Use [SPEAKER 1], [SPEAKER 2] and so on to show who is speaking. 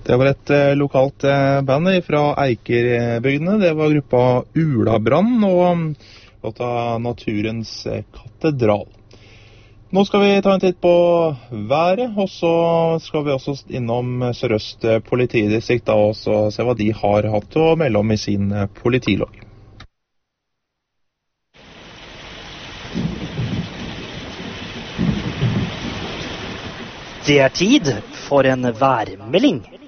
[SPEAKER 1] Det var et lokalt band fra Eikerbygdene. Det var gruppa Ulabrann og låta Naturens katedral. Nå skal vi ta en titt på været, og så skal vi også innom Sør-Øst politidistrikt og se hva de har hatt å melde om i sin politilogg.
[SPEAKER 2] Det er tid for en værmelding.